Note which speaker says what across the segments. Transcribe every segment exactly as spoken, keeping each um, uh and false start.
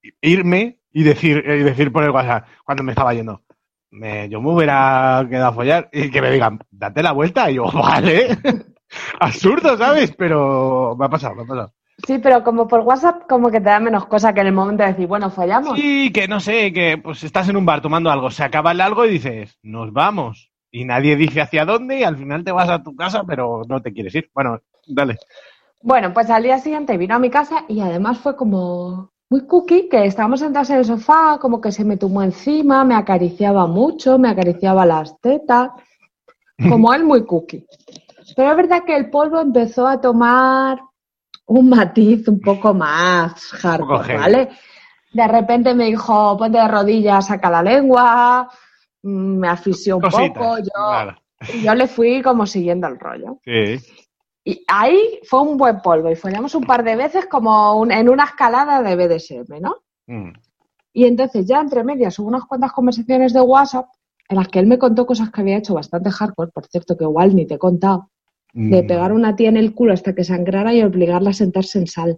Speaker 1: irme y decir, y decir por el WhatsApp, cuando me estaba yendo, me, yo me hubiera quedado a follar y que me digan, date la vuelta. Y yo, vale. Absurdo, ¿sabes? Pero me ha pasado, me ha pasado.
Speaker 2: Sí, pero como por WhatsApp como que te da menos cosa que en el momento de decir, bueno, follamos.
Speaker 1: Sí, que no sé, que pues estás en un bar tomando algo, se acaba el algo y dices, nos vamos. Y nadie dice hacia dónde y al final te vas a tu casa, pero no te quieres ir. Bueno, dale.
Speaker 2: Bueno, pues al día siguiente vino a mi casa y además fue como muy cookie, que estábamos sentados en el sofá, como que se me tumbó encima, me acariciaba mucho, me acariciaba las tetas, como él muy cookie. Pero es verdad que el polvo empezó a tomar un matiz un poco más hardcore, ¿vale? De repente me dijo, ponte de rodillas, saca la lengua, me asfixió un Cositas, poco, yo, claro. yo le fui como siguiendo el rollo.
Speaker 1: Sí.
Speaker 2: Y ahí fue un buen polvo y follamos un par de veces como un, en una escalada de B D S M, ¿no? Mm. Y entonces ya entre medias hubo unas cuantas conversaciones de WhatsApp en las que él me contó cosas que había hecho bastante hardcore, por cierto, que igual ni te he contado, mm. de pegar a una tía en el culo hasta que sangrara y obligarla a sentarse en sal.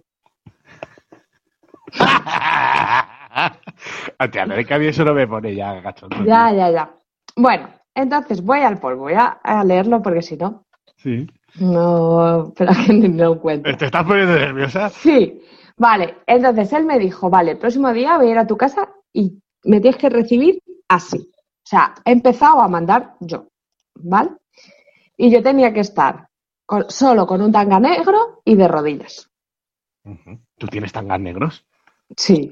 Speaker 1: Tía, no, que a mí eso no me pone ya cachondo.
Speaker 2: Ya, ya, ya. Bueno, entonces voy al polvo, voy a, a leerlo porque si no...
Speaker 1: Sí.
Speaker 2: No, pero que ni lo cuento.
Speaker 1: ¿Te estás poniendo nerviosa?
Speaker 2: Sí. Vale, entonces él me dijo, vale, el próximo día voy a ir a tu casa y me tienes que recibir así. O sea, he empezado a mandar yo, ¿vale? Y yo tenía que estar con, solo con un tanga negro y de rodillas.
Speaker 1: Uh-huh. ¿Tú tienes tangas negros?
Speaker 2: Sí.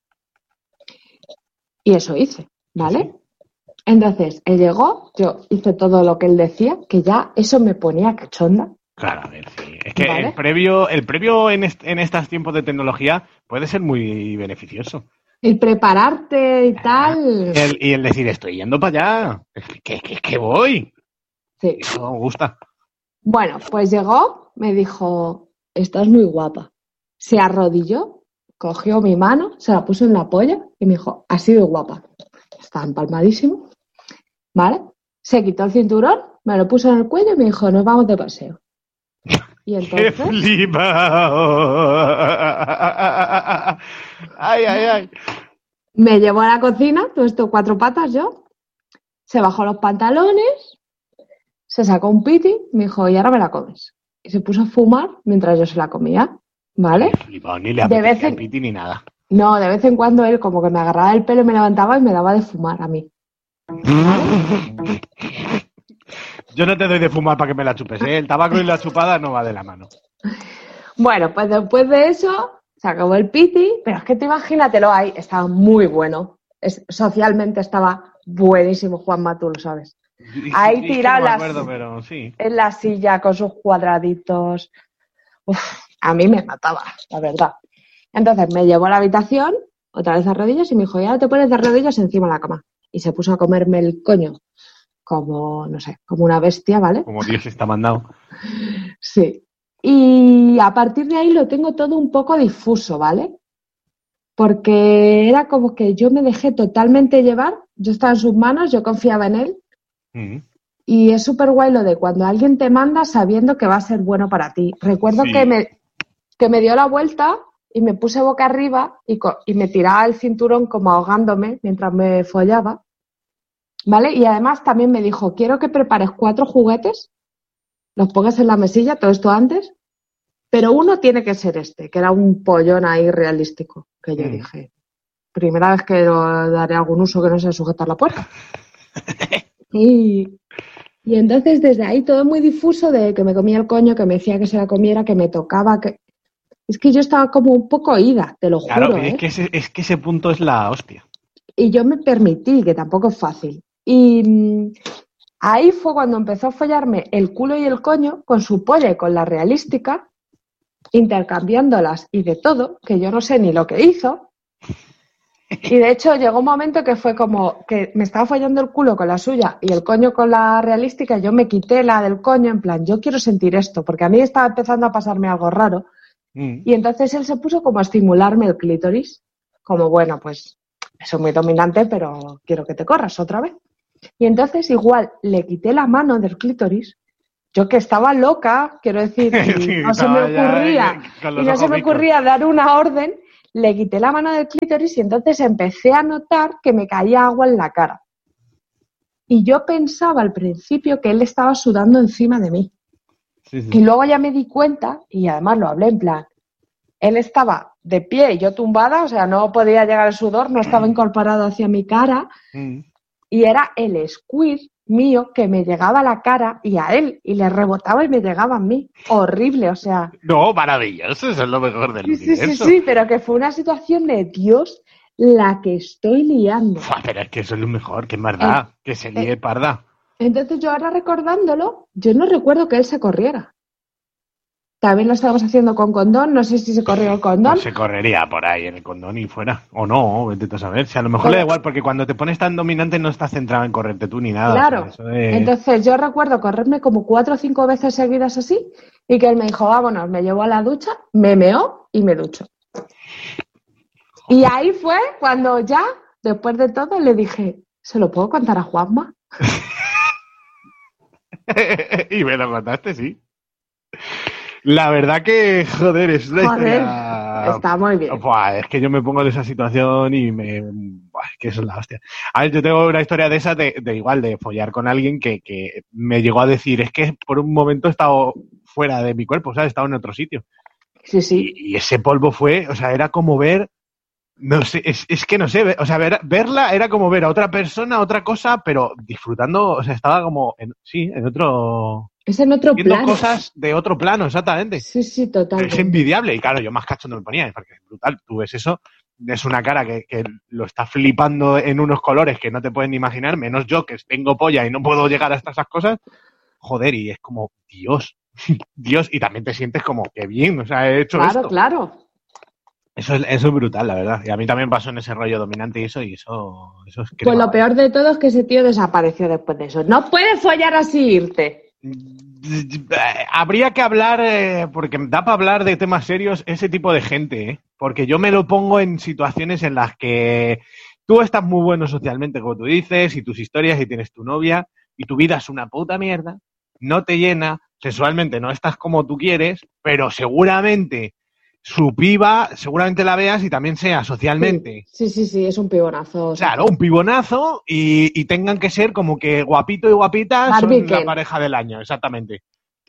Speaker 2: Y eso hice, ¿vale? Sí. Entonces, él llegó, yo hice todo lo que él decía, que ya eso me ponía cachonda.
Speaker 1: Claro, a ver, sí. Es que ¿vale? el previo, el previo en, est- en estos tiempos de tecnología puede ser muy beneficioso.
Speaker 2: El prepararte y ah, tal.
Speaker 1: El, y el decir, estoy yendo para allá, que, que, que voy.
Speaker 2: Sí.
Speaker 1: Eso me gusta.
Speaker 2: Bueno, pues llegó, me dijo, estás muy guapa. Se arrodilló, cogió mi mano, se la puso en la polla y me dijo, has sido guapa. Estaba empalmadísimo. ¿Vale? Se quitó el cinturón, me lo puso en el cuello y me dijo, nos vamos de paseo. Y entonces...
Speaker 1: ¡Qué flipa! ¡Ay, ay, ay!
Speaker 2: Me llevó a la cocina, todo esto cuatro patas yo, se bajó los pantalones, se sacó un piti, me dijo, y ahora me la comes. Y se puso a fumar mientras yo se la comía, ¿vale?
Speaker 1: ¡Qué flipa! Ni le apetecía el piti ni nada.
Speaker 2: No, de vez en cuando él como que me agarraba el pelo y me levantaba y me daba de fumar a mí.
Speaker 1: Yo no te doy de fumar para que me la chupes, ¿eh? El tabaco y la chupada no va de la mano.
Speaker 2: Bueno, pues después de eso se acabó el piti, pero es que tú imagínatelo ahí, estaba muy bueno. Es, socialmente estaba buenísimo, Juanma, tú lo sabes. Ahí tirado
Speaker 1: no acuerdo, pero sí.
Speaker 2: en la silla con sus cuadraditos. Uf, a mí me mataba, la verdad. Entonces me llevó a la habitación, otra vez a rodillas, y me dijo, ya te pones de rodillas encima de la cama. Y se puso a comerme el coño como, no sé, como una bestia, ¿vale?
Speaker 1: Como Dios está mandado.
Speaker 2: Sí. Y a partir de ahí lo tengo todo un poco difuso, ¿vale? Porque era como que yo me dejé totalmente llevar, yo estaba en sus manos, yo confiaba en él. Mm. Y es súper guay lo de cuando alguien te manda sabiendo que va a ser bueno para ti. Recuerdo sí. que, me, que me dio la vuelta y me puse boca arriba y, co- y me tiraba el cinturón como ahogándome mientras me follaba, ¿vale? Y además también me dijo, quiero que prepares cuatro juguetes, los pongas en la mesilla, todo esto antes, pero uno tiene que ser este, que era un pollón ahí realístico, que yo mm. dije, primera vez que lo daré algún uso que no sea sujetar la puerta. y, y entonces desde ahí todo muy difuso de que me comía el coño, que me decía que se la comiera, que me tocaba, que... Es que yo estaba como un poco oída, te lo juro.
Speaker 1: Claro,
Speaker 2: ¿eh?
Speaker 1: es, que ese, es que ese punto es la hostia.
Speaker 2: Y yo me permití, que tampoco es fácil. Y mmm, ahí fue cuando empezó a follarme el culo y el coño con su polla y con la realística, intercambiándolas y de todo, que yo no sé ni lo que hizo. Y de hecho llegó un momento que fue como que me estaba follando el culo con la suya y el coño con la realística, y yo me quité la del coño en plan, yo quiero sentir esto, porque a mí estaba empezando a pasarme algo raro. Mm. Y entonces él se puso como a estimularme el clítoris, como bueno, pues eso es muy dominante, pero quiero que te corras otra vez. Y entonces igual le quité la mano del clítoris, yo que estaba loca, quiero decir, y no se me ocurría, y no se me ocurría dar una orden, le quité la mano del clítoris y entonces empecé a notar que me caía agua en la cara. Y yo pensaba al principio que él estaba sudando encima de mí.
Speaker 1: Sí, sí.
Speaker 2: Y luego ya me di cuenta, y además lo hablé en plan, él estaba de pie y yo tumbada, o sea, no podía llegar el sudor, no estaba incorporado hacia mi cara,
Speaker 1: Mm.
Speaker 2: y era el squirt mío que me llegaba a la cara y a él, y le rebotaba y me llegaba a mí. Horrible, o sea...
Speaker 1: No, maravilloso, eso es lo mejor del
Speaker 2: Sí, sí,
Speaker 1: universo.
Speaker 2: sí, sí, pero que fue una situación de Dios la que estoy liando.
Speaker 1: Fua, pero es que eso es lo mejor, que es verdad,
Speaker 2: Eh,
Speaker 1: que se líe
Speaker 2: eh,
Speaker 1: parda.
Speaker 2: Entonces yo ahora recordándolo, yo no recuerdo que él se corriera. También lo estábamos haciendo con condón, no sé si se corrió el condón.
Speaker 1: Pues se correría por ahí en el condón y fuera. O no, vete tú a saber. Si a lo mejor
Speaker 2: Pero-
Speaker 1: le da igual, porque cuando te pones tan dominante no estás centrado en correrte tú ni nada.
Speaker 2: Claro.
Speaker 1: O sea, eso es-
Speaker 2: Entonces yo recuerdo correrme como cuatro o cinco veces seguidas así y que él me dijo, vámonos, me llevó a la ducha, me meó y me duchó. Y ahí fue cuando ya, después de todo, le dije, ¿se lo puedo contar a Juanma?
Speaker 1: y me lo contaste, sí. La verdad que, joder, es una
Speaker 2: Joder,
Speaker 1: historia...
Speaker 2: está muy bien.
Speaker 1: Buah, es que yo me pongo en esa situación y me... Buah, es que eso es la hostia. A ver, yo tengo una historia de esa de, de igual, de follar con alguien que, que me llegó a decir, es que por un momento he estado fuera de mi cuerpo, o sea, he estado en otro sitio.
Speaker 2: Sí, sí.
Speaker 1: Y, y ese polvo fue, o sea, era como ver... No sé, es, es que no sé, ver- o sea, ver- verla era como ver a otra persona, otra cosa, pero disfrutando, o sea, estaba como, en, sí, en otro...
Speaker 2: Es en otro
Speaker 1: Viendo
Speaker 2: plano.
Speaker 1: cosas de otro plano, exactamente.
Speaker 2: Sí, sí,
Speaker 1: Es
Speaker 2: totalmente.
Speaker 1: envidiable. Y claro, yo más cachondo me ponía, porque es brutal. Tú ves eso, es una cara que, que lo está flipando en unos colores que no te pueden ni imaginar, menos yo que tengo polla y no puedo llegar hasta esas cosas. Joder, y es como, Dios, Dios. Y también te sientes como, qué bien, o sea, he hecho
Speaker 2: Claro,
Speaker 1: esto.
Speaker 2: claro.
Speaker 1: Eso es, eso es brutal, la verdad. Y a mí también pasó en ese rollo dominante y eso, y eso, eso es
Speaker 2: Pues
Speaker 1: crema,
Speaker 2: lo
Speaker 1: vaya.
Speaker 2: peor de todo es que ese tío desapareció después de eso. No puedes follar así e irte.
Speaker 1: Habría que hablar, eh, porque da para hablar de temas serios ese tipo de gente, ¿eh? Porque yo me lo pongo en situaciones en las que tú estás muy bueno socialmente, como tú dices, y tus historias, y tienes tu novia, y tu vida es una puta mierda, no te llena, sexualmente no estás como tú quieres, pero seguramente su piba, seguramente la veas y también sea socialmente.
Speaker 2: Sí, sí, sí, es un pibonazo.
Speaker 1: Claro, un pibonazo y, y tengan que ser como que guapito y guapita son
Speaker 2: Barbie
Speaker 1: la
Speaker 2: Ken.
Speaker 1: pareja del año, exactamente.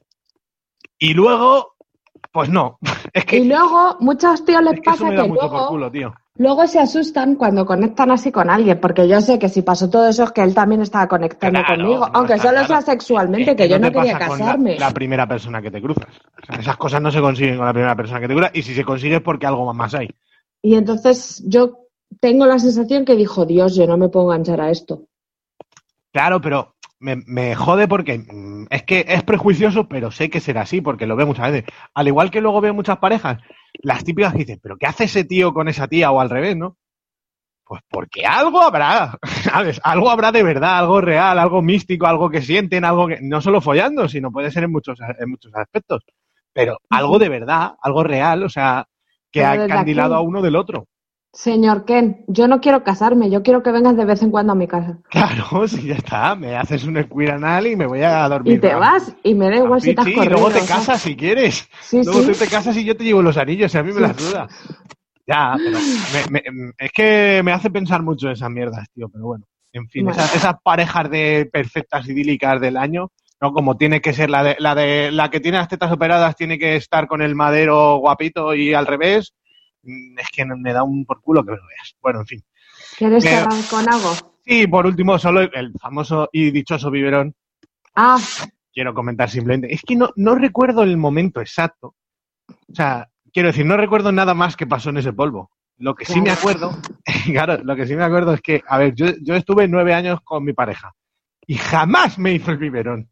Speaker 1: Y luego, pues no. Es que,
Speaker 2: Y luego, muchos tíos les
Speaker 1: es que eso
Speaker 2: pasa
Speaker 1: me
Speaker 2: que
Speaker 1: da mucho
Speaker 2: luego,
Speaker 1: por culo, tío.
Speaker 2: luego se asustan cuando conectan así con alguien, porque yo sé que si pasó todo eso es que él también estaba conectando
Speaker 1: Claro,
Speaker 2: conmigo,
Speaker 1: no,
Speaker 2: aunque
Speaker 1: está
Speaker 2: solo
Speaker 1: claro.
Speaker 2: sea sexualmente,
Speaker 1: Es
Speaker 2: que, yo no,
Speaker 1: te
Speaker 2: quería
Speaker 1: pasa con la,
Speaker 2: casarme.
Speaker 1: la primera persona que te cruzas. O sea, esas cosas no se consiguen con la primera persona que te cruzas y si se consigue es porque algo más hay.
Speaker 2: Y entonces yo tengo la sensación que dijo, Dios, yo no me puedo enganchar a esto.
Speaker 1: Claro, pero me, me jode porque mm, es que es prejuicioso, pero sé que será así porque lo veo muchas veces. Al igual que luego veo muchas parejas, las típicas que dicen, ¿pero qué hace ese tío con esa tía? O al revés, ¿no? Pues porque algo habrá, ¿sabes? Algo habrá de verdad, algo real, algo místico, algo que sienten, algo que no solo follando, sino puede ser en muchos, en muchos aspectos. Pero algo de verdad, algo real, o sea, que
Speaker 2: Pero
Speaker 1: ha
Speaker 2: desde
Speaker 1: encandilado
Speaker 2: aquí-
Speaker 1: a uno del otro.
Speaker 2: Señor Ken, yo no quiero casarme, yo quiero que vengas de vez en cuando a mi casa.
Speaker 1: Claro, sí, ya está. Me haces un squeer anal y me voy a dormir.
Speaker 2: Y te
Speaker 1: a-
Speaker 2: vas y me da igual si te has
Speaker 1: Sí, y
Speaker 2: corrido.
Speaker 1: luego te
Speaker 2: o sea.
Speaker 1: casas si quieres.
Speaker 2: Sí,
Speaker 1: Luego
Speaker 2: sí.
Speaker 1: tú te casas y yo te llevo los anillos, y a mí me
Speaker 2: Sí.
Speaker 1: las duda. Ya, pero me- me- es que me hace pensar mucho esas mierdas, tío, pero bueno. En fin,
Speaker 2: Bueno.
Speaker 1: esas, esas parejas de perfectas idílicas del año, ¿no? Como tiene que ser la de, la de la que tiene las tetas operadas, tiene que estar con el madero guapito y al revés. mm, Es que me da un por culo que me lo veas. Bueno, en fin.
Speaker 2: ¿Quieres
Speaker 1: Eh,
Speaker 2: cerrar con algo?
Speaker 1: Y por último, solo el, el famoso y dichoso biberón.
Speaker 2: Ah,
Speaker 1: Quiero comentar simplemente. Es que no, no recuerdo el momento exacto. O sea, quiero decir, no recuerdo nada más que pasó en ese polvo. Lo que sí me
Speaker 2: Claro.
Speaker 1: acuerdo, claro, lo que sí me acuerdo es que, a ver, yo, yo estuve nueve años con mi pareja y jamás me hizo el biberón.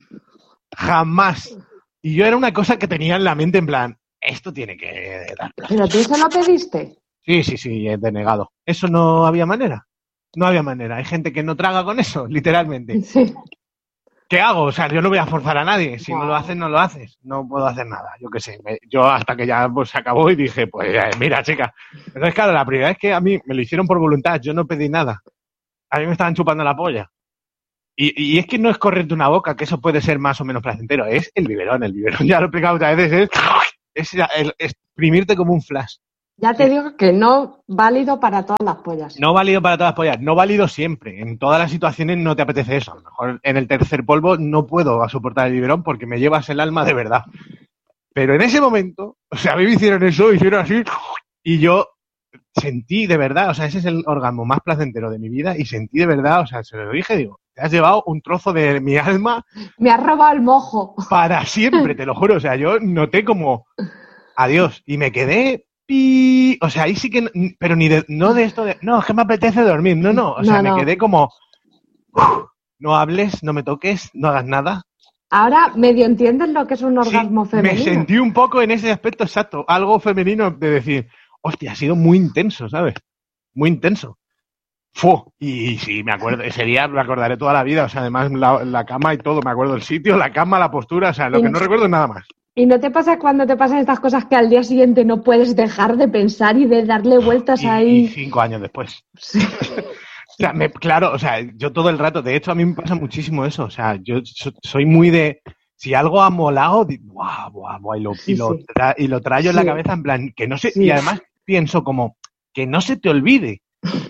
Speaker 1: Jamás. Y yo era una cosa que tenía en la mente en plan, esto tiene que dar placer.
Speaker 2: pero tú se lo pediste.
Speaker 1: Sí, sí, sí, es denegado. Eso no había manera. No había manera. Hay gente que no traga con eso, literalmente.
Speaker 2: Sí.
Speaker 1: ¿Qué hago? O sea, yo no voy a forzar a nadie. Si no
Speaker 2: No.
Speaker 1: lo haces, no lo haces. No puedo hacer nada. Yo qué sé. Me- yo hasta que ya pues, se acabó y dije, pues eh, mira, chica. Entonces, claro, la primera vez que a mí me lo hicieron por voluntad, yo no pedí nada. A mí me estaban chupando la polla. Y, y es que no es correrte una boca, que eso puede ser más o menos placentero. Es el biberón. El biberón, ya lo he explicado muchas veces, es, es el- exprimirte como un flash.
Speaker 2: Ya te digo que no válido para todas las pollas.
Speaker 1: No válido para todas las pollas, no válido siempre. En todas las situaciones no te apetece eso. A lo mejor en el tercer polvo no puedo soportar el biberón porque me llevas el alma de verdad. Pero en ese momento, o sea, a mí me hicieron eso, hicieron así, y yo sentí de verdad, o sea, ese es el orgasmo más placentero de mi vida, y sentí de verdad, o sea, se lo dije, digo, te has llevado un trozo de mi alma.
Speaker 2: Me has robado el mojo.
Speaker 1: Para siempre, te lo juro. O sea, yo noté como adiós y me quedé pi... O sea, ahí sí que... Pero ni de... No de esto de... No, es que me apetece dormir. No, no. O sea,
Speaker 2: No, no.
Speaker 1: me quedé como... uf, no hables, no me toques, no hagas nada.
Speaker 2: Ahora medio entiendes lo que es un
Speaker 1: Sí,
Speaker 2: orgasmo femenino.
Speaker 1: me sentí un poco en ese aspecto exacto. Algo femenino de decir, hostia, ha sido muy intenso, ¿sabes? Muy intenso. Fu, y, y sí, me acuerdo, ese día me acordaré toda la vida, o sea, además la, la cama y todo, me acuerdo el sitio, la cama, la postura, o sea, lo
Speaker 2: Y-
Speaker 1: que no recuerdo es nada más.
Speaker 2: ¿Y no te pasa cuando te pasan estas cosas que al día siguiente no puedes dejar de pensar y de darle vueltas
Speaker 1: Y, y
Speaker 2: ahí?
Speaker 1: cinco años después.
Speaker 2: Sí.
Speaker 1: O sea, me- claro, o sea, yo todo el rato, de hecho a mí me pasa muchísimo eso, o sea, yo so- soy muy de, si algo ha molado, di- buah, buah, buah, y lo,
Speaker 2: Sí,
Speaker 1: y lo,
Speaker 2: sí.
Speaker 1: tra- y lo traigo en la
Speaker 2: Sí.
Speaker 1: cabeza en plan, que no se,
Speaker 2: Sí.
Speaker 1: y además pienso como, que no se te olvide.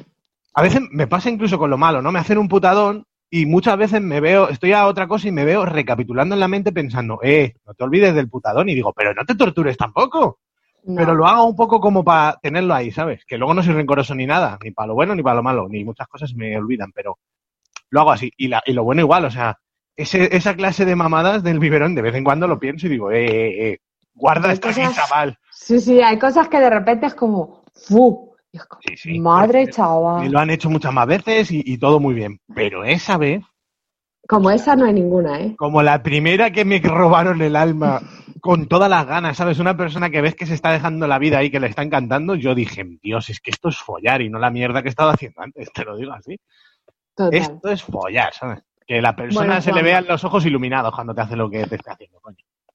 Speaker 1: A veces me pasa incluso con lo malo, ¿no? Me hacen un putadón y muchas veces me veo, estoy a otra cosa y me veo recapitulando en la mente pensando, eh, no te olvides del putadón, y digo, pero no te tortures tampoco.
Speaker 2: No.
Speaker 1: Pero lo hago un poco como para tenerlo ahí, ¿sabes? Que luego no soy rencoroso ni nada, ni para lo bueno ni para lo malo, ni muchas cosas me olvidan, pero lo hago así. Y, la, y lo bueno igual, o sea, ese, esa clase de mamadas del biberón, de vez en cuando lo pienso y digo, eh, eh, eh guarda
Speaker 2: Hay
Speaker 1: esto aquí,
Speaker 2: cosas-
Speaker 1: chaval.
Speaker 2: Sí, sí, hay cosas que de repente es como, ¡fu! Y es como,
Speaker 1: Sí, sí.
Speaker 2: madre
Speaker 1: Porque
Speaker 2: chaval.
Speaker 1: me lo han hecho muchas más veces y, y todo muy bien. Pero esa vez,
Speaker 2: Como esa no hay ninguna, ¿eh?
Speaker 1: como la primera que me robaron el alma con todas las ganas, ¿sabes? Una persona que ves que se está dejando la vida ahí, que le está encantando, yo dije, Dios, es que esto es follar y no la mierda que he estado haciendo antes, te lo digo así.
Speaker 2: Total.
Speaker 1: Esto es follar, ¿sabes? Que la persona
Speaker 2: Bueno,
Speaker 1: se le
Speaker 2: Juanma.
Speaker 1: vean los ojos iluminados cuando te hace lo que te está haciendo, coño.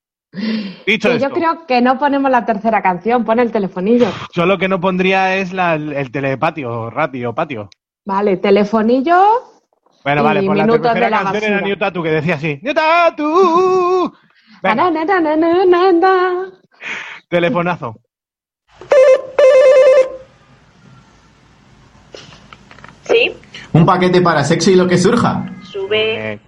Speaker 1: Dicho
Speaker 2: Que
Speaker 1: esto,
Speaker 2: yo creo que no ponemos la tercera canción, pon el telefonillo.
Speaker 1: yo lo que no pondría es la, el telepatio, ratio, patio.
Speaker 2: Vale, telefonillo.
Speaker 1: Bueno,
Speaker 2: Y
Speaker 1: vale, pues la
Speaker 2: minutos
Speaker 1: tercera
Speaker 2: de la
Speaker 1: canción era
Speaker 2: basura.
Speaker 1: New Tattoo, que decía así, New Tattoo. Venga,
Speaker 2: Na, na, na, na, na, na.
Speaker 1: telefonazo.
Speaker 3: Sí,
Speaker 4: Un paquete para sexo y lo que surja.
Speaker 3: sube.
Speaker 1: Eh,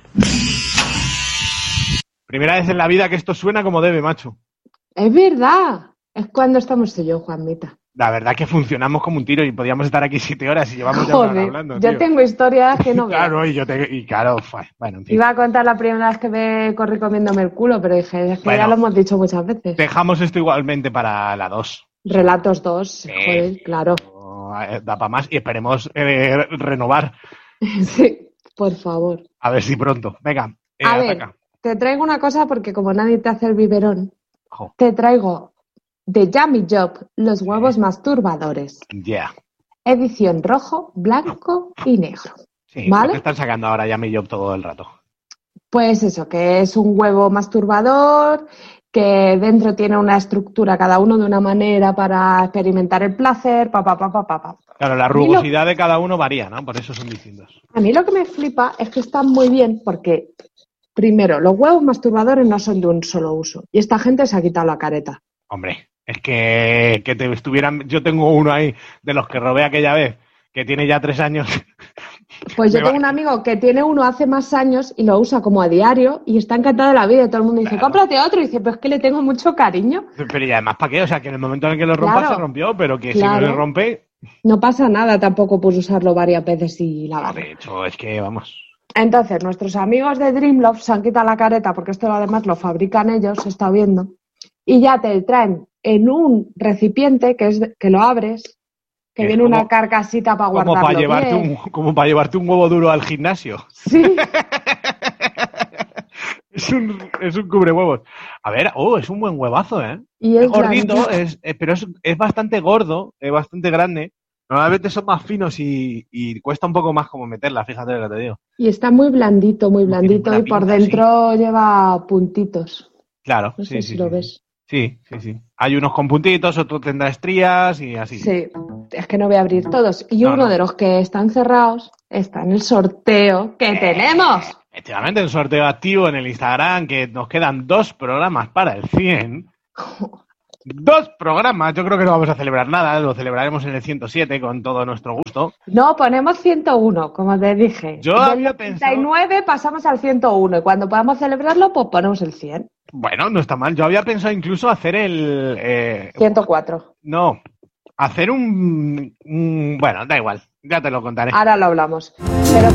Speaker 1: Primera vez en la vida que esto suena como debe, macho.
Speaker 2: Es verdad. Es cuando estamos tú y yo, Juanmita.
Speaker 1: La verdad que funcionamos como un tiro y podíamos estar aquí siete horas y llevamos ya una hora
Speaker 2: Joder,
Speaker 1: hablando,
Speaker 2: yo
Speaker 1: tío.
Speaker 2: tengo historias que no veo.
Speaker 1: Claro, y yo te, y claro, fue- bueno, en fin.
Speaker 2: Iba a contar la primera vez que me corrí comiéndome el culo, pero dije, es que
Speaker 1: Bueno.
Speaker 2: ya lo hemos dicho muchas veces.
Speaker 1: Dejamos esto igualmente para la dos.
Speaker 2: Relatos dos,
Speaker 1: Sí.
Speaker 2: joder, claro.
Speaker 1: Da para más y esperemos eh, renovar.
Speaker 2: Sí, por favor.
Speaker 1: A ver si pronto. Venga, eh,
Speaker 2: A ver,
Speaker 1: ataca.
Speaker 2: te traigo una cosa porque como nadie te hace el biberón,
Speaker 1: Jo,
Speaker 2: te traigo de Yummy Job los huevos masturbadores.
Speaker 1: yeah.
Speaker 2: Edición rojo, blanco y negro.
Speaker 1: Sí,
Speaker 2: ¿Vale?
Speaker 1: lo que están sacando ahora ya mi job todo el rato.
Speaker 2: Pues eso, que es un huevo masturbador, que dentro tiene una estructura, cada uno de una manera para experimentar el placer, pa, pa, pa, pa, pa, pa.
Speaker 1: Claro, la
Speaker 2: A mí lo-
Speaker 1: rugosidad de cada uno varía, ¿no? Por eso son distintos.
Speaker 2: A mí lo que me flipa es que están muy bien porque, primero, los huevos masturbadores no son de un solo uso y esta gente se ha quitado la careta.
Speaker 1: Hombre, es que, que te estuvieran... Yo tengo uno ahí de los que robé aquella vez, que tiene ya tres años.
Speaker 2: Pues yo
Speaker 1: Me
Speaker 2: tengo
Speaker 1: va-
Speaker 2: un amigo que tiene uno hace más años y lo usa como a diario y está encantado de la vida y todo el mundo dice,
Speaker 1: Claro.
Speaker 2: cómprate otro y dice, pero es que le tengo mucho cariño.
Speaker 1: Pero y además, ¿para qué? O sea, que en el momento en el que lo rompa
Speaker 2: Claro.
Speaker 1: se rompió, pero que si
Speaker 2: Claro.
Speaker 1: no le rompe...
Speaker 2: No pasa nada tampoco por usarlo varias veces y
Speaker 1: no,
Speaker 2: lavarlo.
Speaker 1: de hecho, es que, vamos...
Speaker 2: Entonces, nuestros amigos de Dreamlove se han quitado la careta porque esto además lo fabrican ellos, se está viendo, y ya te traen en un recipiente que es de- que lo abres, que
Speaker 1: Es
Speaker 2: viene
Speaker 1: como-
Speaker 2: una carcasita para
Speaker 1: Como
Speaker 2: guardarlo
Speaker 1: para, llevarte
Speaker 2: bien.
Speaker 1: un, como para llevarte un huevo duro al gimnasio.
Speaker 2: Sí,
Speaker 1: Es un, es un cubrehuevos. A ver, oh, es un buen huevazo, ¿eh?
Speaker 2: y
Speaker 1: Es
Speaker 2: es
Speaker 1: gordito,
Speaker 2: blandito.
Speaker 1: es, eh, pero es, es bastante gordo, es bastante grande. Normalmente son más finos y, y cuesta un poco más como meterla, fíjate lo que te digo.
Speaker 2: Y está muy blandito, muy
Speaker 1: Tiene
Speaker 2: blandito
Speaker 1: buena
Speaker 2: y por
Speaker 1: pinta,
Speaker 2: dentro lleva puntitos.
Speaker 1: Claro,
Speaker 2: No
Speaker 1: sí,
Speaker 2: sé
Speaker 1: sí,
Speaker 2: si
Speaker 1: sí,
Speaker 2: lo
Speaker 1: sí.
Speaker 2: ves.
Speaker 1: Sí, sí, sí. Hay unos con puntitos, otros tendrá estrías y así.
Speaker 2: Sí, es que no voy a abrir todos. Y
Speaker 1: No,
Speaker 2: uno
Speaker 1: no.
Speaker 2: de los que están cerrados está en el sorteo que tenemos.
Speaker 1: Efectivamente, el sorteo activo en el Instagram, que nos quedan dos programas para el cien. dos programas. Yo creo que no vamos a celebrar nada, lo celebraremos en el ciento siete con todo nuestro gusto.
Speaker 2: No, ponemos ciento uno, como te dije.
Speaker 1: Yo
Speaker 2: Del
Speaker 1: había
Speaker 2: noventa y
Speaker 1: pensado...
Speaker 2: nueve pasamos al ciento uno y cuando podamos celebrarlo, pues ponemos el cien.
Speaker 1: Bueno, no está mal. Yo había pensado incluso hacer el... Eh...
Speaker 2: ciento cuatro.
Speaker 1: No, hacer un, un... Bueno, da igual, ya te lo contaré.
Speaker 2: Ahora lo hablamos. Pero